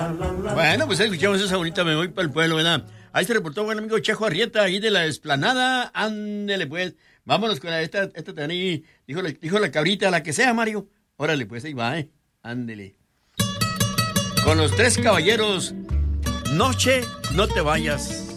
Bueno, pues escuchamos esa bonita Me Voy para el Pueblo, ¿verdad? Ahí se reportó buen amigo Chejo Arrieta, ahí de la Explanada. Ándele, pues. Vámonos con esta también. Dijo la cabrita, la que sea, Mario. Órale, pues ahí va, Ándele. Con los Tres Caballeros. Noche, no te vayas.